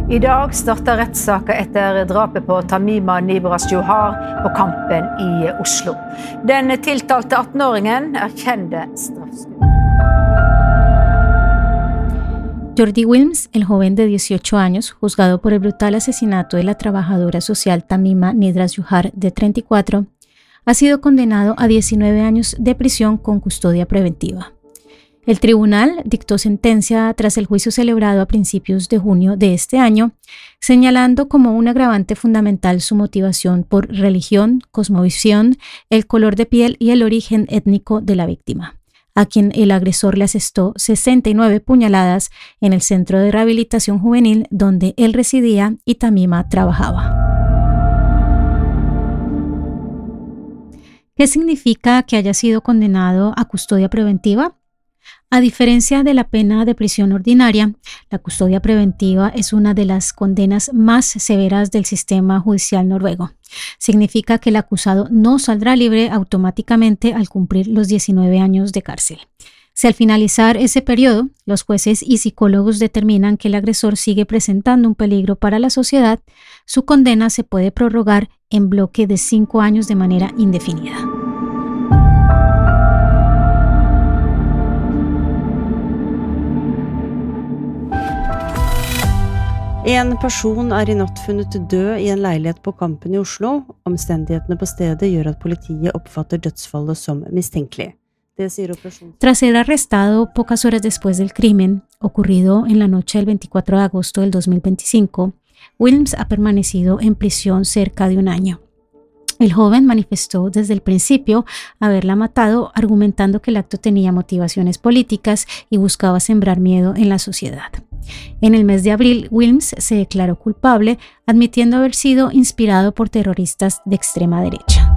I dag starter rettssaken etter drapet på Tamima Nibras Johar på Kampen i Oslo. Den tiltalte 18-åringen erkjente straffskudd. Jordi Wilms, el joven de 18 años, juzgado por el brutal asesinato de la trabajadora social Tamima Nibras Johar, de 34, ha sido condenado a 19 años de prisión con custodia preventiva. El tribunal dictó sentencia tras el juicio celebrado a principios de junio de este año, señalando como un agravante fundamental su motivación por religión, cosmovisión, el color de piel y el origen étnico de la víctima, a quien el agresor le asestó 69 puñaladas en el centro de rehabilitación juvenil donde él residía y Tamima trabajaba. ¿Qué significa que haya sido condenado a custodia preventiva? A diferencia de la pena de prisión ordinaria, la custodia preventiva es una de las condenas más severas del sistema judicial noruego. Significa que el acusado no saldrá libre automáticamente al cumplir los 19 años de cárcel. Si al finalizar ese periodo, los jueces y psicólogos determinan que el agresor sigue presentando un peligro para la sociedad, su condena se puede prorrogar en bloque de 5 años de manera indefinida. En person I natt funnet død I en leilighet på Kampen I Oslo. Omstendighetene på stedet gjør at politiet oppfatter dødsfallet som mistenkelig. Tras ser arrestado pocas horas después del crimen, ocurrido en la noche del 24 de agosto del 2025, Wilms ha permanecido en prisión cerca de un año. El joven manifestó desde el principio haberla matado, argumentando que el acto tenía motivaciones políticas y buscaba sembrar miedo en la sociedad. En el mes de abril, Wilms se declaró culpable, admitiendo haber sido inspirado por terroristas de extrema derecha.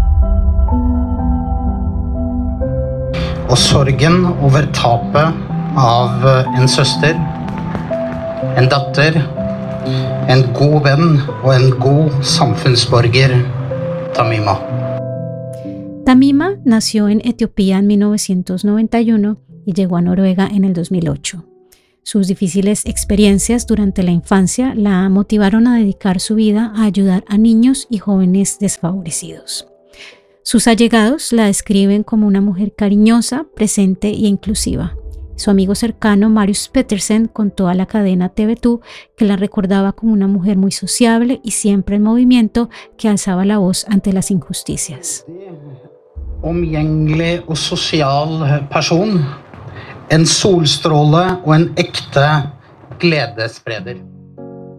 Og sorgen over tapet av en søster, en datter, en god venn og en god samfunnsborger, Tamima. Tamima nació en Etiopía en 1991 y llegó a Noruega en el 2008. Sus difíciles experiencias durante la infancia la motivaron a dedicar su vida a ayudar a niños y jóvenes desfavorecidos. Sus allegados la describen como una mujer cariñosa, presente e inclusiva. Su amigo cercano, Marius Pettersen, contó a la cadena TV2 que la recordaba como una mujer muy sociable y siempre en movimiento que alzaba la voz ante las injusticias. Omgjengelig og sosial person. En solstråle og en ekte gledesspreder.